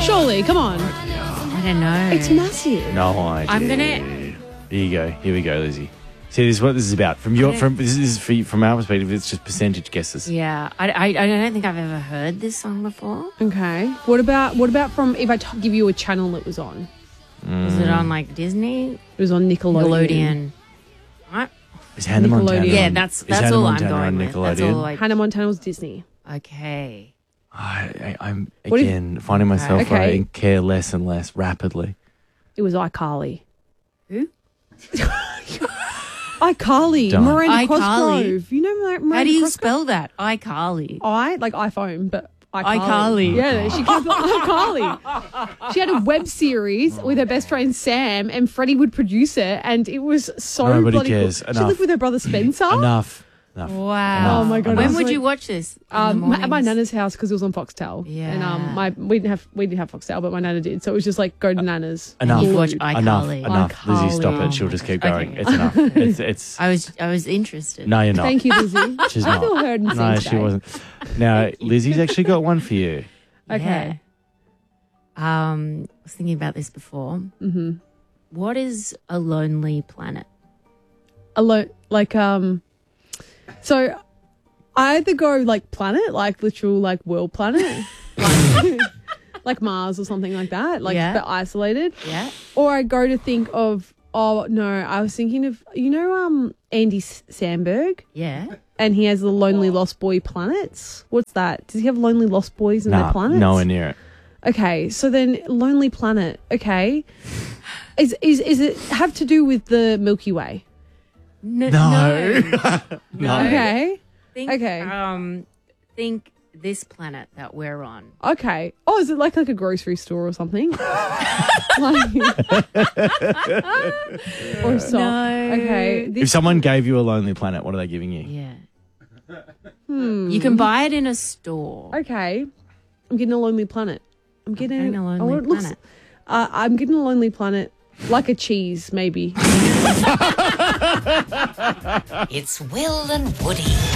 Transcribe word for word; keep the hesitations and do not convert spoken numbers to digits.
Surely, come on. I don't know. It's massive. No idea. I'm gonna- Here you go. Here we go, Lizzie. See, this is what this is about. From your, from this is for, from our perspective, it's just percentage guesses. Yeah, I, I, I don't think I've ever heard this song before. Okay. What about what about from if I t- give you a channel it was on? Was it on like Disney? It was on Nickelodeon. Nickelodeon. Right? Is Hannah Nickelodeon. Montana? Yeah, on- that's is that's Hannah all Montana I'm on going with. That's Nickelodeon? all I. Hannah Montana was Disney. Okay. I, I, I'm What if- again finding myself Okay. writing care less and less rapidly. It was iCarly. Who? iCarly. Don't. Miranda iCarly. Cosgrove. You know Mir- Miranda How do you Cosgrove? spell that? iCarly. I like iPhone, but iCarly. iCarly. Yeah, she came from iCarly. She had a web series with her best friend Sam, and Freddie would produce it, and it was so Nobody bloody cares. cool. She Enough. lived with her brother Spencer. Enough. Enough. Wow. Oh my God, When it's would like- you watch this? In the Um, at my mornings? nana's house because it was on Foxtel. Yeah. and um, my we didn't have we didn't have Foxtel, but my nana did. So it was just like go to nana's. Enough. You watch Glued. Enough. iCarly. Enough. Lizzie, stop iCarly. it. She'll just keep Okay. going. It's enough. It's. it's I was I was interested. no, you're not. Thank you, Lizzie. She's I not. feel heard and seen No, today. she wasn't. Now, Lizzie's actually got one for you. Okay. Yeah. Um, I was thinking about this before. Mm-hmm. What is a lonely planet? Alone, like um, so I either go like planet, like literal like world planet, like, like Mars or something like that, like Yeah. but isolated, Yeah. or I go to think of oh no, I was thinking of you know um Andy S- Samberg. Yeah. And he has the Lonely Lost Boy planets. What's that? Does he have Lonely Lost Boys in their Nah, planets? nowhere near it. Okay, so then Lonely Planet. Okay, is is is it have to do with the Milky Way? No. No. No. No. Okay, Think, Okay. Um, think this planet that we're on. okay. Oh, is it like like a grocery store or something? like, or so? No. Okay, If this, someone gave you a lonely planet, what are they giving you? Yeah. hmm. You can buy it in a store. Okay, I'm getting a Lonely Planet. I'm getting, getting a Lonely oh, it looks- Planet. Uh, I'm getting a Lonely Planet, like a cheese, maybe. It's Will and Woody.